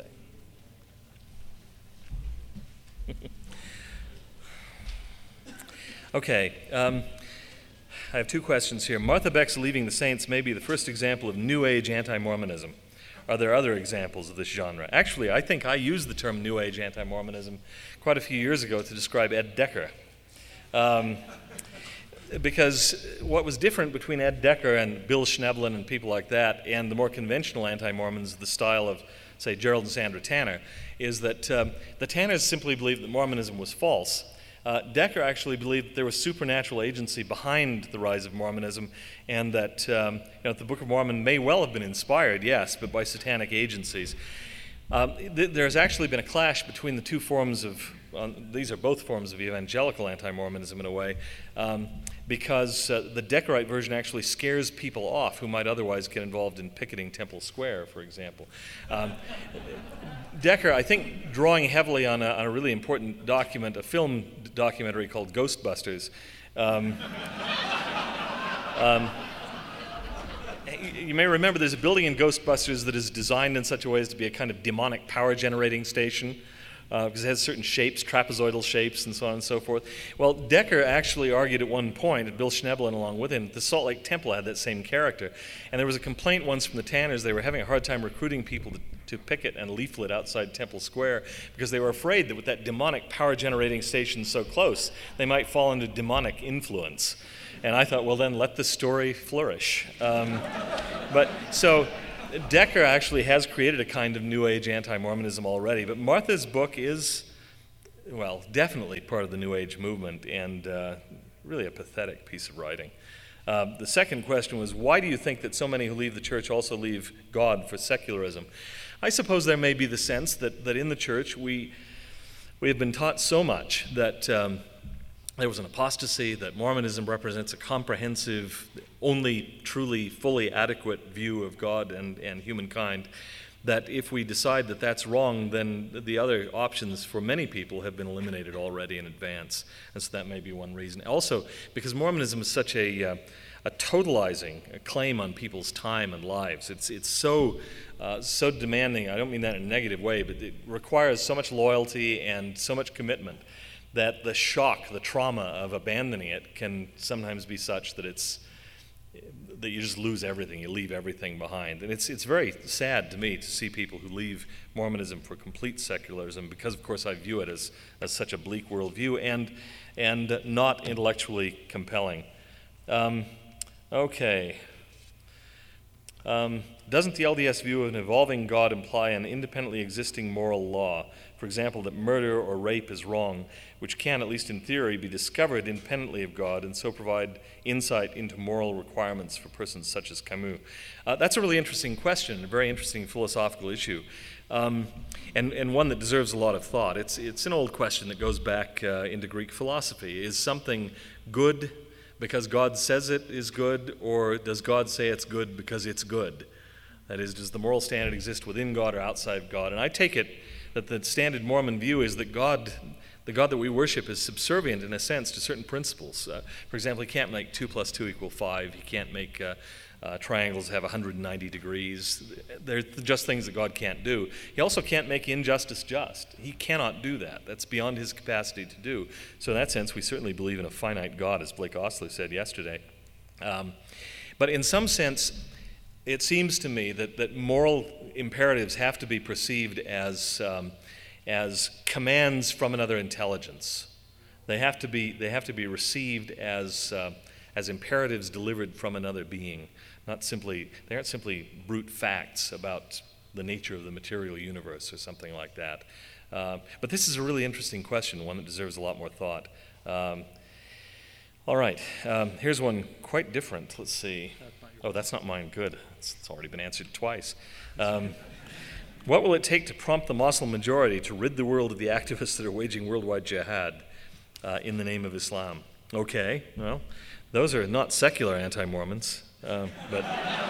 Okay. Okay. I have two questions here. Martha Beck's Leaving the Saints may be the first example of New Age anti-Mormonism. Are there other examples of this genre? Actually, I think I used the term New Age anti-Mormonism quite a few years ago to describe Ed Decker. Because what was different between Ed Decker and Bill Schneblin and people like that and the more conventional anti-Mormons, the style of, say, Gerald and Sandra Tanner, is that the Tanners simply believed that Mormonism was false. Decker actually believed that there was supernatural agency behind the rise of Mormonism, and that the Book of Mormon may well have been inspired, yes, but by satanic agencies. There's actually been a clash between the two forms of, these are both forms of evangelical anti-Mormonism in a way, because the Deckerite version actually scares people off who might otherwise get involved in picketing Temple Square, for example. Decker, I think, drawing heavily on a really important document, a film documentary called Ghostbusters. You may remember there's a building in Ghostbusters that is designed in such a way as to be a kind of demonic power generating station, because it has certain shapes, trapezoidal shapes, and so on and so forth. Well, Decker actually argued at one point, and Bill Schneblin along with him, the Salt Lake Temple had that same character. And there was a complaint once from the Tanners. They were having a hard time recruiting people to picket and leaflet outside Temple Square because they were afraid that with that demonic power generating station so close, they might fall into demonic influence. And I thought, well, then let the story flourish. But so Decker actually has created a kind of New Age anti-Mormonism already, but Martha's book is, well, definitely part of the New Age movement and really a pathetic piece of writing. The second question was, why do you think that so many who leave the church also leave God for secularism? I suppose there may be the sense that in the church we have been taught so much that there was an apostasy, that Mormonism represents a comprehensive, only truly fully adequate view of God and humankind, that if we decide that that's wrong, then the other options for many people have been eliminated already in advance. And so that may be one reason. Also, because Mormonism is such a totalizing claim on people's time and lives. It's so demanding. I don't mean that in a negative way, but it requires so much loyalty and so much commitment that the shock, the trauma of abandoning it can sometimes be such that that you just lose everything, you leave everything behind. And it's very sad to me to see people who leave Mormonism for complete secularism, because of course I view it as such a bleak worldview and not intellectually compelling. Okay. Doesn't the LDS view of an evolving God imply an independently existing moral law? For example, that murder or rape is wrong, which can, at least in theory, be discovered independently of God and so provide insight into moral requirements for persons such as Camus. That's a really interesting question, a very interesting philosophical issue, and one that deserves a lot of thought. It's an old question that goes back into Greek philosophy. Is something good because God says it is good, or does God say it's good because it's good? That is, does the moral standard exist within God or outside of God? And I take it that the standard Mormon view is that the God that we worship is subservient in a sense to certain principles. For example, he can't make 2 + 2 = 5. He can't make triangles have 190 degrees. They're just things that God can't do. He also can't make injustice just. He cannot do that. That's beyond his capacity to do. So in that sense, we certainly believe in a finite God, as Blake Ostler said yesterday. But in some sense, it seems to me that moral imperatives have to be perceived as commands from another intelligence. They have to be received as imperatives delivered from another being. They aren't simply brute facts about the nature of the material universe or something like that. But this is a really interesting question, one that deserves a lot more thought. All right, here's one quite different. Let's see. Oh, that's not mine. Good. It's already been answered twice. What will it take to prompt the Muslim majority to rid the world of the activists that are waging worldwide jihad in the name of Islam? Okay, well, those are not secular anti-Mormons, but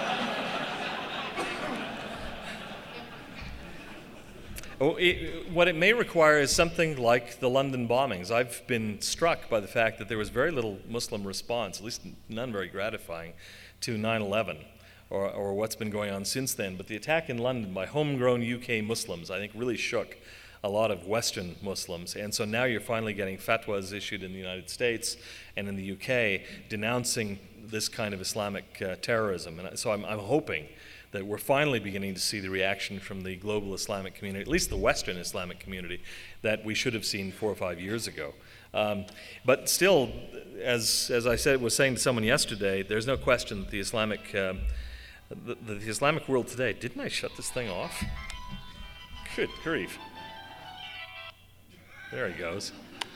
what it may require is something like the London bombings. I've been struck by the fact that there was very little Muslim response, at least none very gratifying, to 9/11. or what's been going on since then. But the attack in London by homegrown UK Muslims, I think, really shook a lot of Western Muslims. And so now you're finally getting fatwas issued in the United States and in the UK denouncing this kind of Islamic terrorism. And so I'm hoping that we're finally beginning to see the reaction from the global Islamic community, at least the Western Islamic community, that we should have seen 4 or 5 years ago. But still, as I was saying to someone yesterday, there's no question that the Islamic world today. Didn't I shut this thing off? Good grief! There he goes.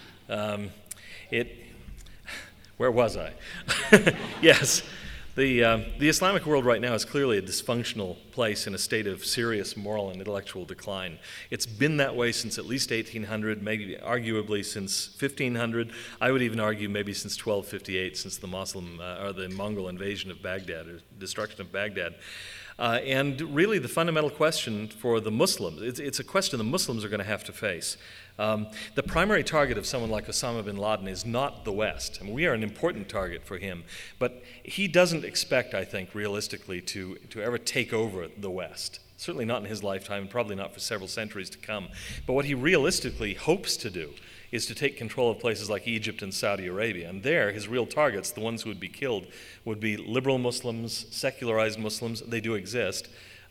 Where was I? Yes. The Islamic world right now is clearly a dysfunctional place in a state of serious moral and intellectual decline. It's been that way since at least 1800, maybe arguably since 1500. I would even argue maybe since 1258, since the the Mongol invasion of Baghdad, or destruction of Baghdad. And really the fundamental question for the Muslims, it's a question the Muslims are going to have to face. The primary target of someone like Osama bin Laden is not the West. I mean, we are an important target for him, but he doesn't expect, I think, realistically, to ever take over the West. Certainly not in his lifetime, and probably not for several centuries to come. But what he realistically hopes to do is to take control of places like Egypt and Saudi Arabia. And there, his real targets, the ones who would be killed, would be liberal Muslims, secularized Muslims. They do exist.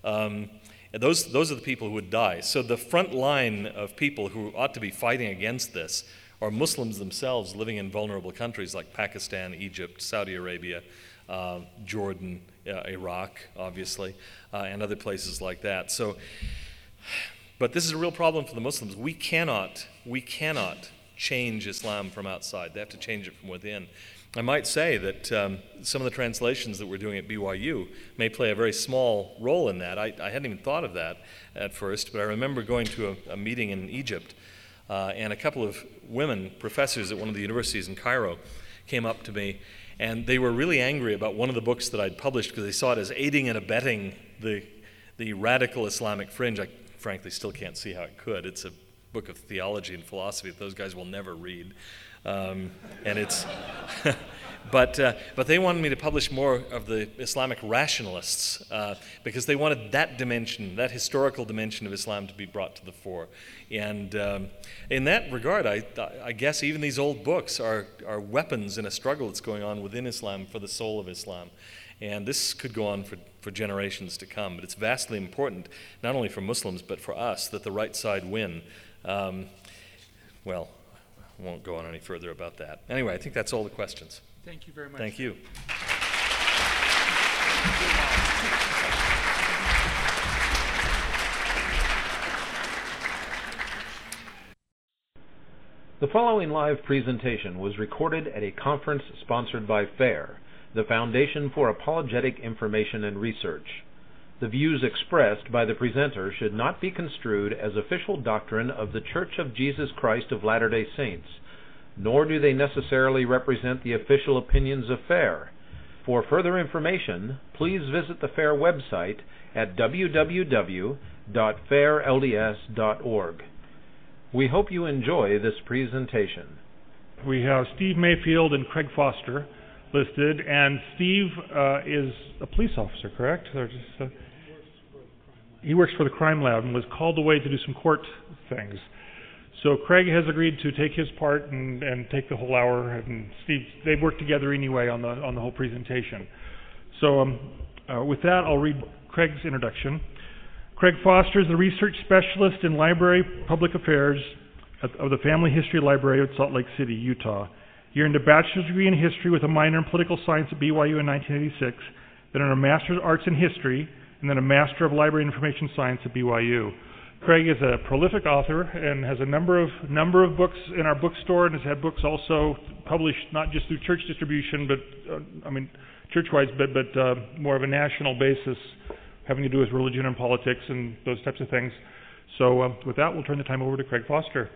Those are the people who would die. So the front line of people who ought to be fighting against this are Muslims themselves living in vulnerable countries like Pakistan, Egypt, Saudi Arabia, Jordan, Iraq, obviously, and other places like that. But this is a real problem for the Muslims. We cannot change Islam from outside. They have to change it from within. I might say that some of the translations that we're doing at BYU may play a very small role in that. I hadn't even thought of that at first, but I remember going to a meeting in Egypt, and a couple of women professors at one of the universities in Cairo came up to me, and they were really angry about one of the books that I'd published because they saw it as aiding and abetting the radical Islamic fringe. I frankly still can't see how it could. It's a book of theology and philosophy that those guys will never read. And it's, but they wanted me to publish more of the Islamic rationalists because they wanted that dimension, that historical dimension of Islam to be brought to the fore. And in that regard, I guess even these old books are weapons in a struggle that's going on within Islam for the soul of Islam. And this could go on for generations to come. But it's vastly important, not only for Muslims, but for us, that the right side win. Well, I won't go on any further about that. Anyway, I think that's all the questions. Thank you very much. Thank you. The following live presentation was recorded at a conference sponsored by FAIR, the Foundation for Apologetic Information and Research. The views expressed by the presenter should not be construed as official doctrine of The Church of Jesus Christ of Latter-day Saints, nor do they necessarily represent the official opinions of FAIR. For further information, please visit the FAIR website at www.fairlds.org. We hope you enjoy this presentation. We have Steve Mayfield and Craig Foster listed, and Steve is a police officer, correct? He works for the crime lab and was called away to do some court things. So Craig has agreed to take his part and take the whole hour, and Steve, they've worked together anyway on the whole presentation. So with that, I'll read Craig's introduction. Craig Foster is the research specialist in library public affairs of the Family History Library of Salt Lake City, Utah. He earned a bachelor's degree in history with a minor in political science at BYU in 1986, then earned a master's of arts in history, and then a master of library information science at BYU. Craig is a prolific author and has a number of books in our bookstore, and has had books also published not just through church distribution, but church-wise, but more of a national basis, having to do with religion and politics and those types of things. So with that, we'll turn the time over to Craig Foster.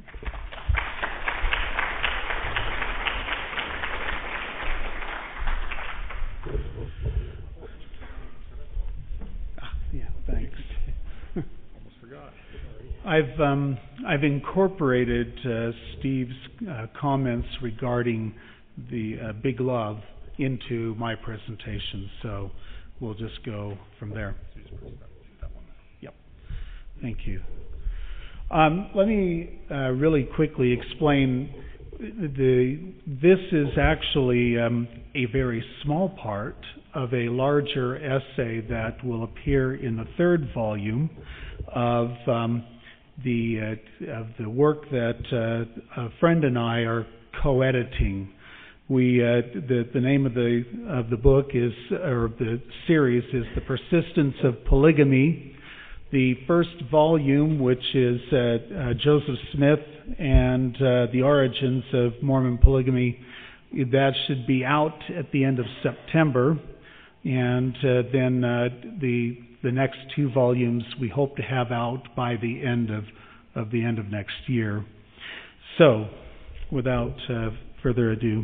Thanks. Almost forgot. I've incorporated Steve's comments regarding the big love into my presentation. So we'll just go from there. Yep. Thank you. Let me really quickly explain. This is actually a very small part of a larger essay that will appear in the third volume of the work that a friend and I are co-editing. The name of the book is, or the series is, The Persistence of Polygamy. The first volume, which is Joseph Smith and the Origins of Mormon Polygamy, that should be out at the end of September. And then the next two volumes we hope to have out by the end of next year. So, without further ado,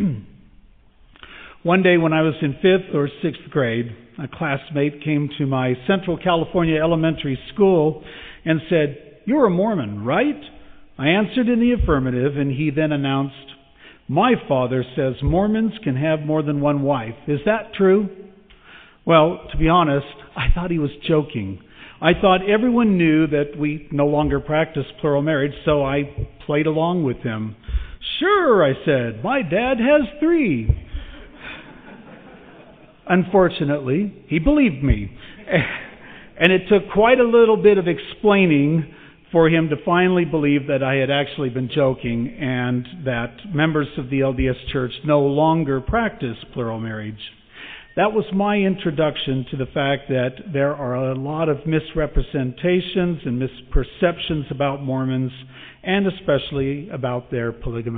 one day when I was in 5th or 6th grade, a classmate came to my Central California elementary school and said, "You're a Mormon, right?" I answered in the affirmative, and he then announced, "My father says Mormons can have more than one wife. Is that true?" Well, to be honest, I thought he was joking. I thought everyone knew that we no longer practice plural marriage, so I played along with him. "Sure," I said, "my dad has 3. Unfortunately, he believed me. And it took quite a little bit of explaining for him to finally believe that I had actually been joking and that members of the LDS Church no longer practice plural marriage. That was my introduction to the fact that there are a lot of misrepresentations and misperceptions about Mormons, and especially about their polygamous